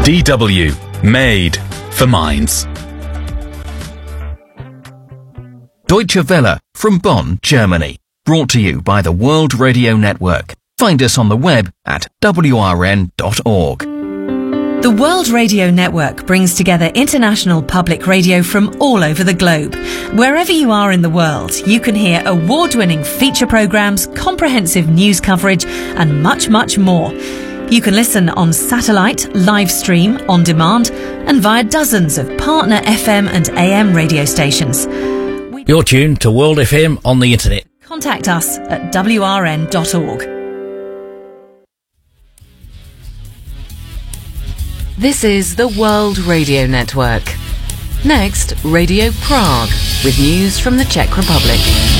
DW, made for minds. Deutsche Welle from Bonn, Germany. Brought to you by the World Radio Network. Find us on the web at wrn.org. The World Radio Network brings together international public radio from all over the globe. Wherever you are in the world, you can hear award-winning feature programmes, comprehensive news coverage and much, much more. You can listen on satellite, live stream, on demand and via dozens of partner FM and AM radio stations. You're tuned to World FM on the internet. Contact us at wrn.org. This is the World Radio Network. Next, Radio Prague, with news from the Czech Republic.